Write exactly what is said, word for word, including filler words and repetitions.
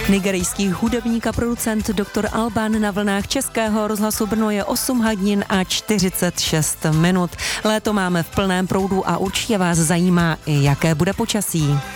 Nigerijský hudebník a producent doktor Alban na vlnách Českého rozhlasu Brno je osm hodin a čtyřicet šest minut. Léto máme v plném proudu a určitě vás zajímá i jaké bude počasí.